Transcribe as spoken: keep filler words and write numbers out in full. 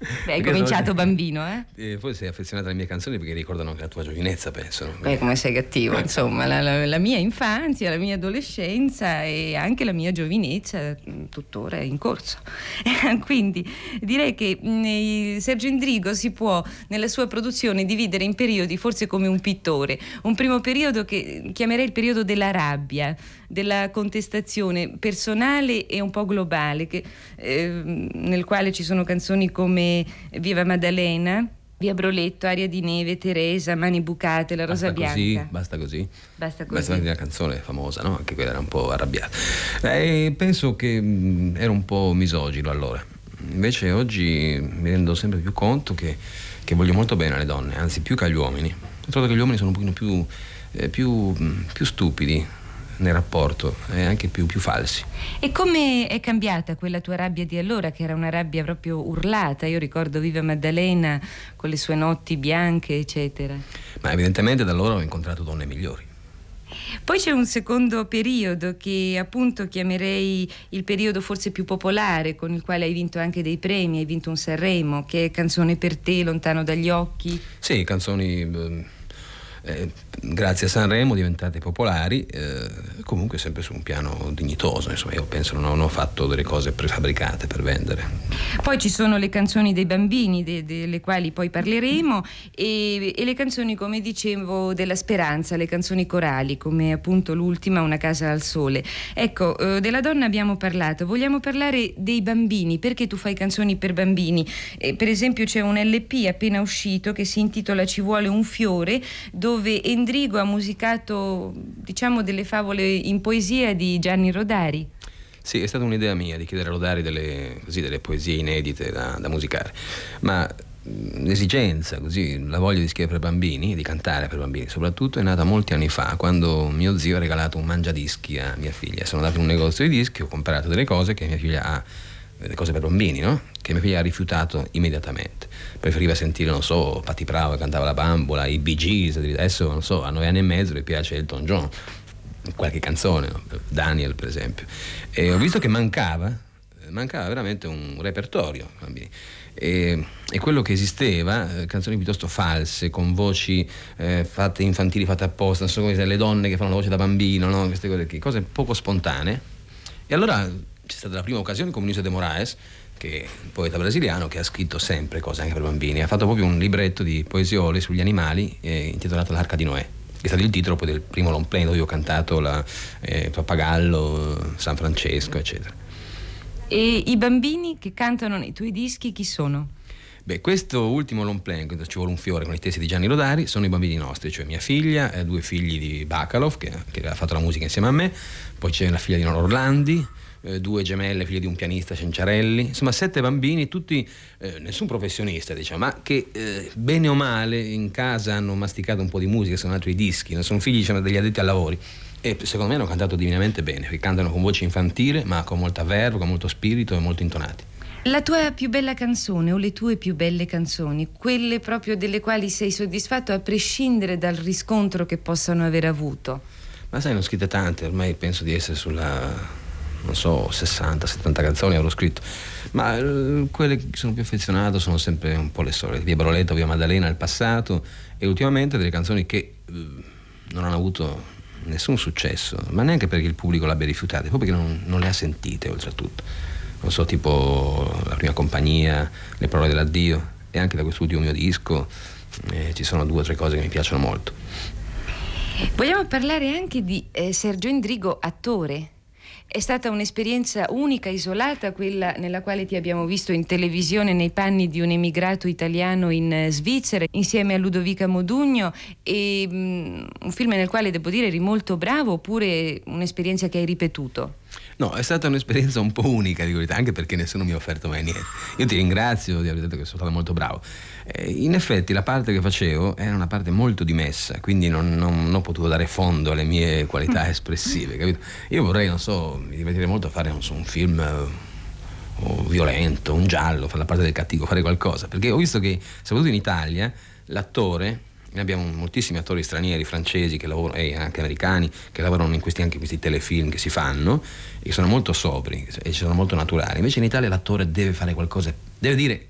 Beh, hai cominciato bambino, eh? eh? Poi sei affezionato alle mie canzoni perché ricordano anche la tua giovinezza, penso. No? Beh, come sei cattivo, insomma, la, la, la mia infanzia, la mia adolescenza e anche la mia giovinezza tuttora è in corso. Quindi direi che mh, Sergio Endrigo si può nella sua produzione dividere in periodi, forse come un pittore. Un primo periodo che chiamerei il periodo della rabbia, della contestazione personale e un po' globale, che, eh, nel quale ci sono canzoni come Viva Maddalena, Via Broletto, Aria di neve, Teresa, Mani bucate, La rosa basta bianca. Così, basta così. Basta così. Basta una canzone famosa, no? Anche quella era un po' arrabbiata. E penso che mh, ero un po' misogino allora. Invece oggi mi rendo sempre più conto che, che voglio molto bene alle donne, anzi più che agli uomini. Trovo che gli uomini sono un pochino più, eh, più, più stupidi nel rapporto e anche più, più falsi. E come è cambiata quella tua rabbia di allora, che era una rabbia proprio urlata? Io ricordo Viva Maddalena con le sue notti bianche, eccetera. Ma evidentemente da allora ho incontrato donne migliori. Poi c'è un secondo periodo che appunto chiamerei il periodo forse più popolare, con il quale hai vinto anche dei premi, hai vinto un Sanremo, che è Canzone per te, Lontano dagli occhi. Sì, canzoni eh, grazie a Sanremo diventate popolari, eh, comunque sempre su un piano dignitoso, insomma io penso non ho, non ho fatto delle cose prefabbricate per vendere. Poi ci sono le canzoni dei bambini, de, delle quali poi parleremo, e, e le canzoni, come dicevo, della speranza, le canzoni corali, come appunto l'ultima, Una casa al sole. Ecco, eh, della donna abbiamo parlato, vogliamo parlare dei bambini, perché tu fai canzoni per bambini. Eh, per esempio c'è un L P appena uscito che si intitola Ci vuole un fiore, dove Endrigo ha musicato, diciamo, delle favole in poesia di Gianni Rodari. Sì, è stata un'idea mia di chiedere a Rodari delle, così, delle poesie inedite da, da musicare, ma l'esigenza, così, la voglia di scrivere per bambini, di cantare per bambini soprattutto, è nata molti anni fa, quando mio zio ha regalato un mangiadischi a mia figlia. Sono andato in un negozio di dischi, ho comprato delle cose che mia figlia ha, delle cose per bambini, no? Che mia figlia ha rifiutato immediatamente. Preferiva sentire, non so, Patti Pravo che cantava La Bambola, i Bee Gees. Adesso, non so, a nove anni e mezzo le piace Elton John, qualche canzone, no? Daniel per esempio. E ho visto che mancava mancava veramente un repertorio bambini. E, e quello che esisteva, eh, canzoni piuttosto false, con voci eh, fatte infantili, fatte apposta, non so come dire, le donne che fanno la voce da bambino, no? Queste cose qui, cose poco spontanee. E allora c'è stata la prima occasione con Vinícius de Moraes, che è un poeta brasiliano che ha scritto sempre cose anche per bambini. Ha fatto proprio un libretto di poesiole sugli animali eh, intitolato L'Arca di Noè, che è stato il titolo poi del primo long play dove io ho cantato la, eh, Pappagallo, San Francesco, eccetera. E i bambini che cantano nei tuoi dischi chi sono? Beh, questo ultimo long play, Ci vuole un fiore, con i testi di Gianni Rodari, sono i bambini nostri, cioè mia figlia, eh, due figli di Bacalov, che, che ha fatto la musica insieme a me, poi c'è la figlia di Nora Orlandi, eh, due gemelle, figlie di un pianista, Cenciarelli, insomma sette bambini, tutti, eh, nessun professionista, diciamo, ma che eh, bene o male in casa hanno masticato un po' di musica, sono altri dischi, non sono figli, diciamo, degli addetti ai lavori. E secondo me hanno cantato divinamente bene, perché cantano con voce infantile, ma con molta verve, con molto spirito e molto intonati. La tua più bella canzone o le tue più belle canzoni, quelle proprio delle quali sei soddisfatto a prescindere dal riscontro che possano aver avuto? Ma sai, ne ho scritte tante, ormai penso di essere sulla, non so, sessanta settanta canzoni avrò scritto, ma eh, quelle che sono più affezionato sono sempre un po' le solite, Via Broletto, Via Maddalena, il passato, e ultimamente delle canzoni che eh, non hanno avuto nessun successo, ma neanche perché il pubblico l'abbia rifiutato, proprio perché non, non le ha sentite oltretutto. Non so, tipo La prima compagnia, Le parole dell'addio, e anche da quest'ultimo mio disco eh, ci sono due o tre cose che mi piacciono molto. Vogliamo parlare anche di eh, Sergio Endrigo, attore. È stata un'esperienza unica, isolata, quella nella quale ti abbiamo visto in televisione nei panni di un emigrato italiano in Svizzera insieme a Ludovica Modugno, e um, un film nel quale devo dire eri molto bravo, oppure un'esperienza che hai ripetuto? No, è stata un'esperienza un po' unica, di verità, anche perché nessuno mi ha offerto mai niente. Io ti ringrazio di aver detto che sono stato molto bravo. Eh, in effetti la parte che facevo era una parte molto dimessa, quindi non, non, non ho potuto dare fondo alle mie qualità espressive, capito? Io vorrei, non so, mi divertirei molto a fare, non so, un film eh, o violento, un giallo, fare la parte del cattivo, fare qualcosa, perché ho visto che, soprattutto in Italia, l'attore, noi abbiamo moltissimi attori stranieri, francesi che lavorano, e anche americani, che lavorano in questi, anche in questi telefilm che si fanno, e che sono molto sobri e sono molto naturali. Invece in Italia l'attore deve fare qualcosa, deve dire